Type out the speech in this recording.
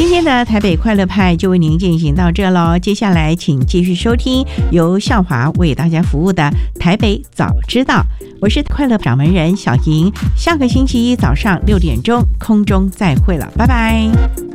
今天的台北快乐派就为您进行到这咯，接下来请继续收听由向华为大家服务的台北早知道，我是快乐掌门人小莹，下个星期一早上6点钟空中再会了，拜拜。